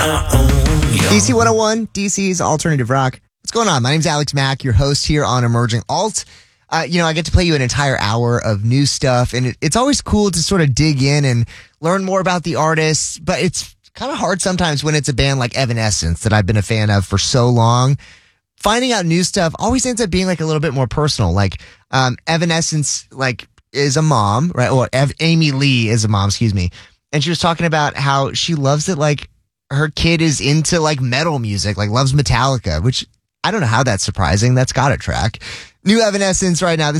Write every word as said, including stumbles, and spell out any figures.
D C one oh one, D C's Alternative Rock. What's going on? My name's Alex Mack, your host here on Emerging Alt. Uh, you know, I get to play you an entire hour of new stuff, and it, it's always cool to sort of dig in and learn more about the artists, but it's kind of hard sometimes when it's a band like Evanescence that I've been a fan of for so long. Finding out new stuff always ends up being like a little bit more personal. Like, um, Evanescence, like, is a mom, right? Or Ev- Amy Lee is a mom, excuse me. And she was talking about how she loves it, like, her kid is into, like, metal music, like, loves Metallica, which I don't know how that's surprising. That's got to track. New Evanescence right now. This